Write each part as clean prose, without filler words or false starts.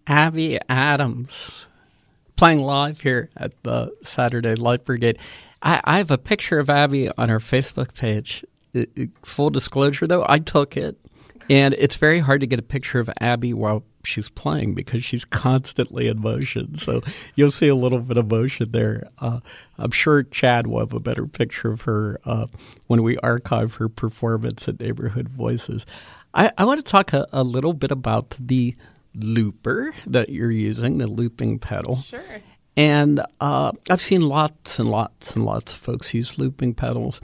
Abby Adams, playing live here at the Saturday Light Brigade. I have a picture of Abby on her Facebook page. Full disclosure, though, I took it, and it's very hard to get a picture of Abby while she's playing because she's constantly in motion. So you'll see a little bit of motion there. I'm sure Chad will have a better picture of her when we archive her performance at Neighborhood Voices. I want to talk a little bit about the looper that you're using, the looping pedal. Sure. And I've seen lots and lots and lots of folks use looping pedals.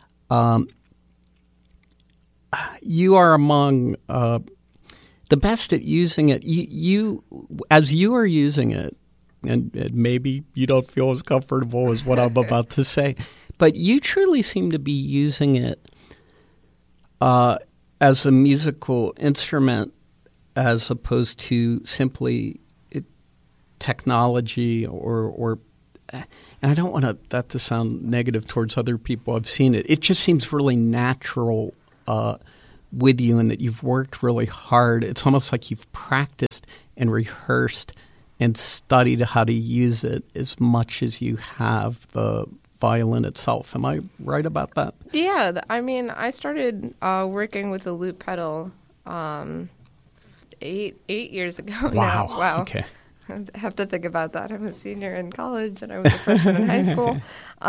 You are among the best at using it. You as you are using it, and maybe you don't feel as comfortable as what I'm about to say, but you truly seem to be using it as a musical instrument as opposed to simply technology or and I don't want that to sound negative towards other people. I've seen it. It just seems really natural with you, and that you've worked really hard. It's almost like you've practiced and rehearsed and studied how to use it as much as you have the violin itself. Am I right about that? Yeah, I mean, I started working with the loop pedal 8 years ago Wow. now. Wow. Okay. I have to think about that. I'm a senior in college, and I was a freshman in high school.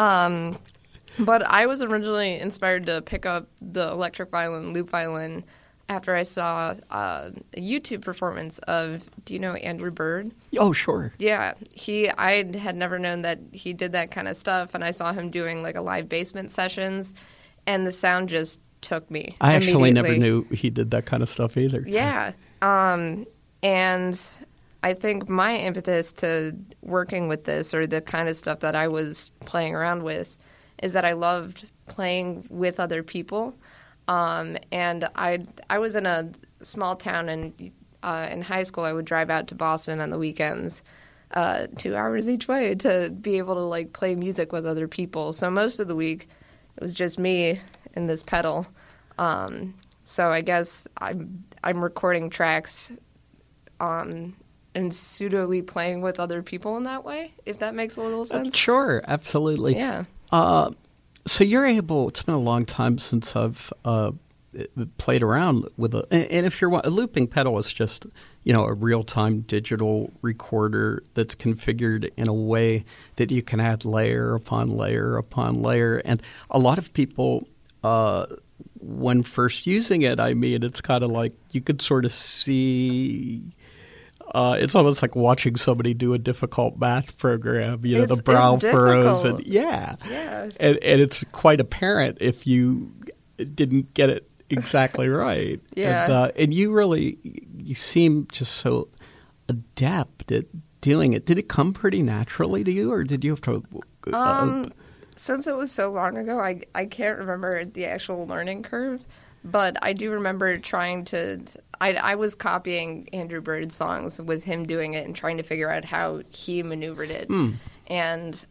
But I was originally inspired to pick up the electric violin, loop violin, after I saw a YouTube performance of, do you know Andrew Bird? Oh, sure. Yeah. I had never known that he did that kind of stuff, and I saw him doing like a live basement sessions, and the sound just took me. I actually never knew he did that kind of stuff either. Yeah. And I think my impetus to working with this, or the kind of stuff that I was playing around with, is that I loved playing with other people. And I was in a small town, and in high school I would drive out to Boston on the weekends, 2 hours each way, to be able to like play music with other people. So most of the week it was just me and this pedal. So I guess I'm recording tracks and pseudoly playing with other people in that way, if that makes a little sense. Sure, absolutely. Yeah. So you're able, it's been a long time since I've played around with and if you're, a looping pedal is just, a real-time digital recorder that's configured in a way that you can add layer upon layer upon layer. And a lot of people, when first using it, it's kind of like you could sort of see... it's almost like watching somebody do a difficult math program, the brow furrows. And yeah. And it's quite apparent if you didn't get it exactly right. Yeah. And you seem just so adept at doing it. Did it come pretty naturally to you, or did you have to... Since it was so long ago, I can't remember the actual learning curve. But I do remember trying to... I was copying Andrew Bird's songs with him doing it and trying to figure out how he maneuvered it. And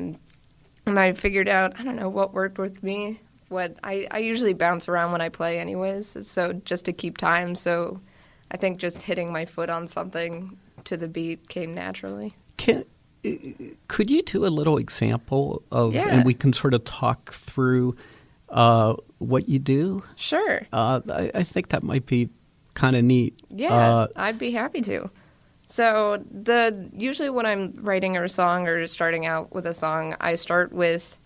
I figured out, I don't know, what worked with me. I usually bounce around when I play anyways, so just to keep time. So I think just hitting my foot on something to the beat came naturally. Could you do a little example of... Yeah. And we can sort of talk through... what you do? Sure. I think that might be kind of neat. Yeah, I'd be happy to. So usually when I'm writing a song or starting out with a song, I start with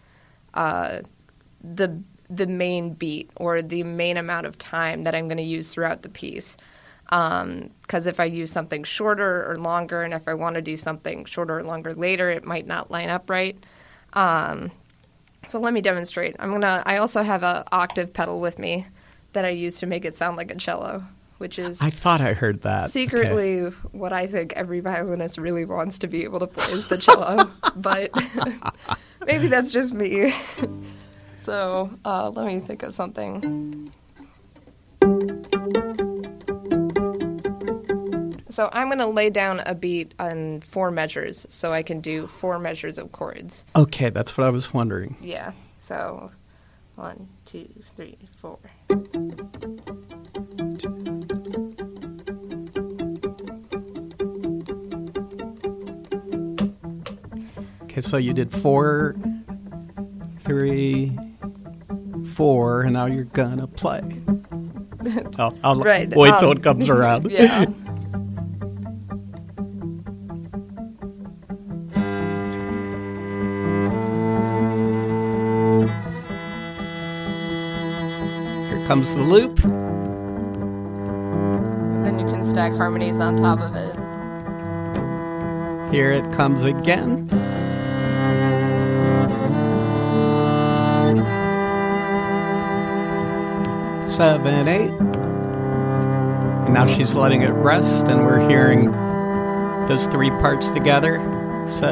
the main beat, or the main amount of time that I'm going to use throughout the piece. Because if I use something shorter or longer, and if I want to do something shorter or longer later, it might not line up right. So let me demonstrate. I also have an octave pedal with me that I use to make it sound like a cello, which is... I thought I heard that. Secretly, what I think every violinist really wants to be able to play is the cello, but maybe that's just me. So let me think of something. So I'm going to lay down a beat on 4 measures so I can do 4 measures of chords. Okay, that's what I was wondering. Yeah. So 1, 2, 3, 4. Okay, so you did 4, 3, 4, and now you're gonna play. I'll Right. wait till it comes around. Yeah. Here comes the loop. Then you can stack harmonies on top of it. Here it comes again. Seven, 8. And now she's letting it rest, and we're hearing those 3 parts together.